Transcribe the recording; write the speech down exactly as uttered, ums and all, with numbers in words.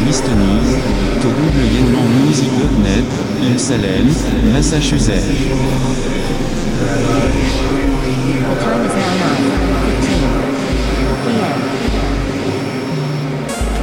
Eastonies, to google music dot net, in Salem, Massachusetts.